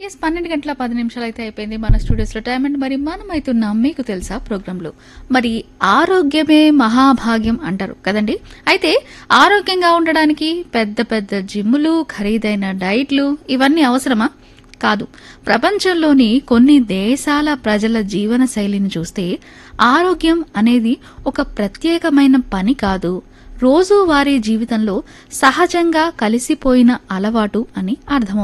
Yes 12 గంటల 10 నిమిషాలు అయితే అయిపోయింది మన స్టూడియోస్లో టైం అండ్ మరి మనమైతున్నాం మీకు తెలుసా ప్రోగ్రాంలో. మరి ఆరోగ్యమే మహాభాగ్యం అంటారు కదండి. అయితే ఆరోగ్యంగా ఉండడానికి పెద్ద పెద్ద జిమ్ములు, ఖరీదైన డైట్లు ఇవన్నీ అవసరమా? కాదు. ప్రపంచంలోని కొన్ని దేశాల ప్రజల జీవన శైలిని చూస్తే ఆరోగ్యం అనేది ఒక ప్రత్యేకమైన పని కాదు, రోజువారీ జీవితంలో సహజంగా కలిసిపోయిన అలవాటు అని అర్థమవుతుంది.